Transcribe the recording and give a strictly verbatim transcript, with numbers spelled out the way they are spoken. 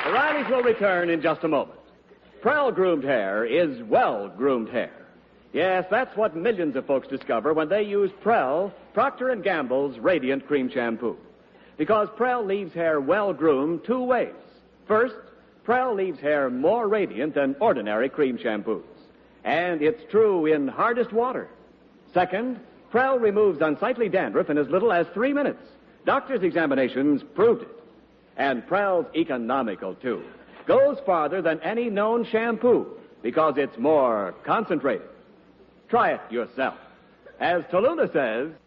Riley's will return in just a moment. Prell-groomed hair is well-groomed hair. Yes, that's what millions of folks discover when they use Prell, Procter and Gamble's Radiant Cream Shampoo. Because Prell leaves hair well-groomed two ways. First, Prell leaves hair more radiant than ordinary cream shampoos. And it's true in hardest water. Second, Prell removes unsightly dandruff in as little as three minutes. Doctors' examinations proved it. And Prell's economical, too. Goes farther than any known shampoo because it's more concentrated. Try it yourself. As Tallulah says,